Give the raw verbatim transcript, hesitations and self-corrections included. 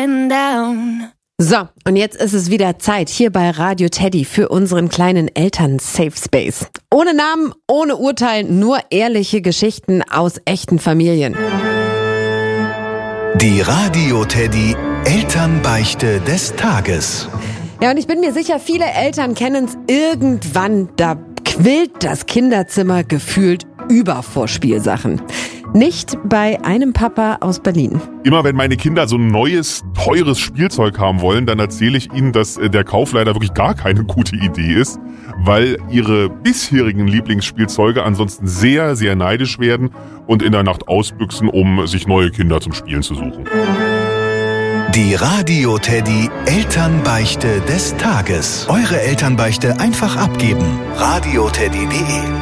going down. So, und jetzt ist es wieder Zeit hier bei Radio Teddy für unseren kleinen Eltern-Safe Space. Ohne Namen, ohne Urteil, nur ehrliche Geschichten aus echten Familien. Die Radio Teddy Elternbeichte des Tages. Ja, und ich bin mir sicher, viele Eltern kennen es irgendwann, da quillt das Kinderzimmer gefühlt über vor Spielsachen. Nicht bei einem Papa aus Berlin. Immer wenn meine Kinder so ein neues, teures Spielzeug haben wollen, dann erzähle ich ihnen, dass der Kauf leider wirklich gar keine gute Idee ist, weil ihre bisherigen Lieblingsspielzeuge ansonsten sehr, sehr neidisch werden und in der Nacht ausbüchsen, um sich neue Kinder zum Spielen zu suchen. Die Radio Teddy Elternbeichte des Tages. Eure Elternbeichte einfach abgeben. radioteddy punkt de